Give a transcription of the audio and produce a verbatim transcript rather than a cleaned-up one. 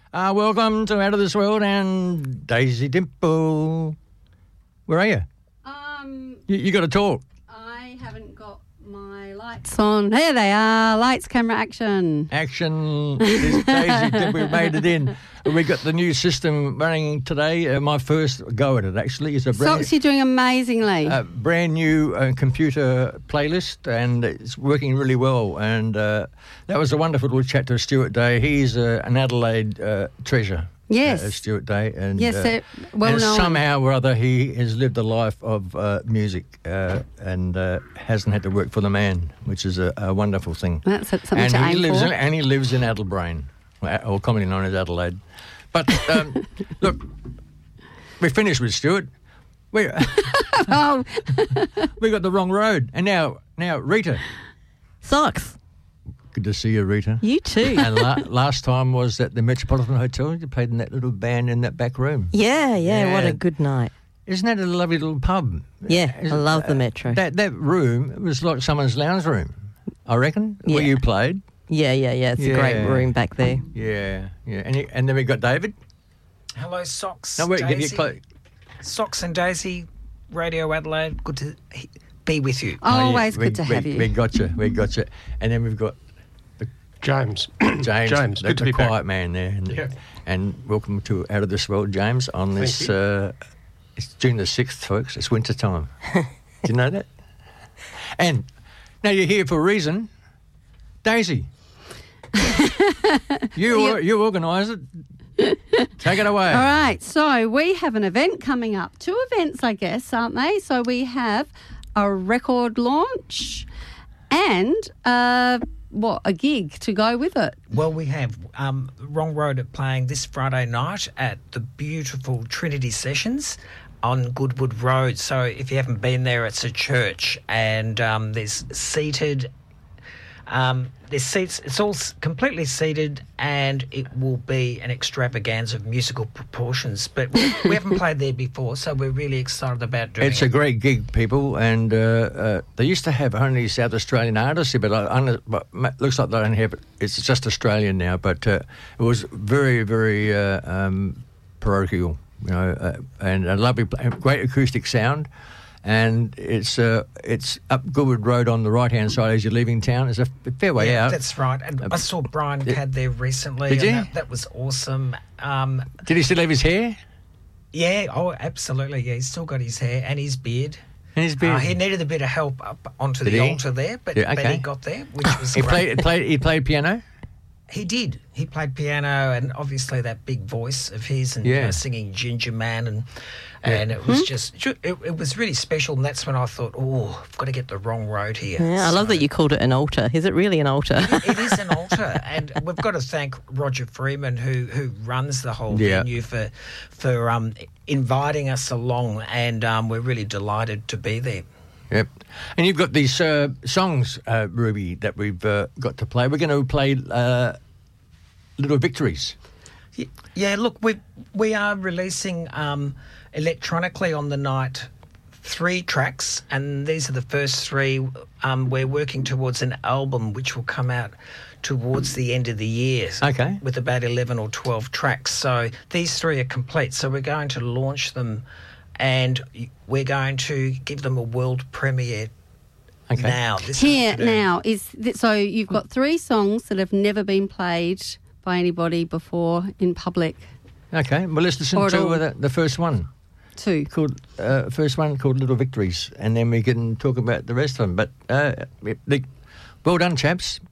Uh, welcome to Out of This World and Daisy Dimple. Where are you? Um, You, you got to talk. I haven't got my lights on. Here they are. Lights, camera, action. Action. This Daisy Dimple, we made it in. We got the new system running today. Uh, my first go at it, actually. It's a brand, Socks, you're doing amazingly. uh, brand new uh, computer playlist, and it's working really well. And uh, that was a wonderful little chat to Stuart Day. He's uh, an Adelaide uh, treasure. Yes. Uh, Stuart Day. And, yes, uh, sir. Well and known. somehow or other he has lived a life of uh, music uh, and uh, hasn't had to work for the man, which is a, a wonderful thing. That's something and to he aim lives for. In, and he lives in Adelbrain, or commonly known as Adelaide. But um, look, we finished with Stuart. We Oh, we got the wrong road, and now now Rita. Socks. Good to see you, Rita. You too. And la- last time was at the Metropolitan Hotel. You played in that little band in that back room. Yeah, yeah, what Yeah. a good night. Isn't that a lovely little pub? Yeah, I Isn't- love the Metro. That that room, it was like someone's lounge room, I reckon, where Yeah. you played. Yeah, yeah, yeah. It's a Yeah. great room back there. Yeah, yeah. And, you, and then we got David. Hello, Socks. No, wait, get Daisy. your clo- Socks and Daisy, Radio Adelaide. Good to he- be with you. Oh, yeah, always we- good to we, have you. We got you, we got you. And then we've got James. James, James, the, good to the be back. quiet man there. And, Yeah. and welcome to Out of This World, James, on Thank this, you. uh, it's June the sixth, folks. It's winter time. Do you know that? And now you're here for a reason. Daisy. you You- you organise it. Take it away. all right. So we have an event coming up. Two events, I guess, aren't they? So we have a record launch and uh, what a gig to go with it. Well, we have um, Wrong Road at playing this Friday night at the beautiful Trinity Sessions on Goodwood Road. So if you haven't been there, it's a church, and um, there's seated. Um, there's seats. It's all s- completely seated, and it will be an extravaganza of musical proportions. But we, we haven't played there before, so we're really excited about doing It's it. a great gig, people, and uh, uh, they used to have only South Australian artists here, but, I, I, but it looks like they don't have it. It's just Australian now, but uh, it was very, very uh, um, parochial, you know, uh, and a lovely, pla- great acoustic sound. And it's uh, it's up Goodwood Road on the right-hand side as you're leaving town. It's a fair way Yeah, out. that's right. And I saw Brian Yeah. Cad there recently. Did and you? That, that was awesome. Um, Did he still have his hair yeah, oh, absolutely. Yeah, he's still got his hair and his beard. and his beard? Uh, he needed a bit of help up onto Did the he? altar there, but, Yeah, but okay. he got there, which was he great. played, played. He played piano. He did. He played piano, and obviously that big voice of his, and you Yeah. know, singing Ginger Man, and and it was just it, it was really special. And that's when I thought, oh, I've got to get the Wrong Road here. Yeah, I love So- that you called it an altar. Is it really an altar? It is an altar, and we've got to thank Roger Freeman, who who runs the whole Yeah. venue, for for um, inviting us along, and um, we're really delighted to be there. Yep. And you've got these uh, songs, uh, Ruby, that we've uh, got to play. We're going to play uh, Little Victories. Y- Yeah, look, we we are releasing um, electronically on the night three tracks, and these are the first three. Um, we're working towards an album which will come out towards the end of the year. Okay. With about eleven or twelve tracks. So these three are complete. So we're going to launch them, and we're going to give them a world premiere Okay. now. This Here afternoon. now is th- so you've got three songs that have never been played by anybody before in public. Okay. Well, let's listen Or to it'll- uh, the, the first one. Two. Called uh, first one called Little Victories, and then we can talk about the rest of them. But uh, the, well done, chaps.